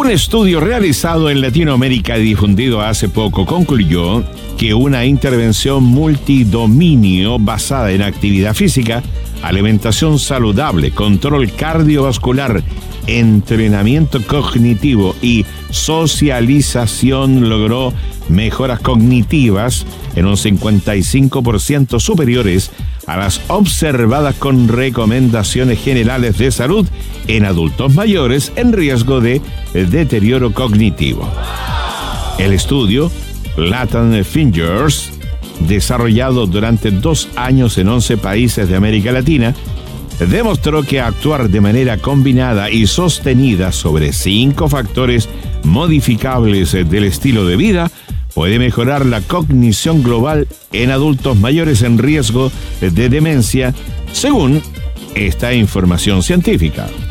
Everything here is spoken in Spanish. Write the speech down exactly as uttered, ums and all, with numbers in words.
Un estudio realizado en Latinoamérica y difundido hace poco concluyó que una intervención multidominio basada en actividad física, alimentación saludable, control cardiovascular, entrenamiento cognitivo y socialización logró mejoras cognitivas en un cincuenta y cinco por ciento superiores a las observadas con recomendaciones generales de salud en adultos mayores en riesgo de deterioro cognitivo. El estudio, Latin Fingers, desarrollado durante dos años en once países de América Latina, demostró que actuar de manera combinada y sostenida sobre cinco factores modificables del estilo de vida puede mejorar la cognición global en adultos mayores en riesgo de demencia, según esta información científica.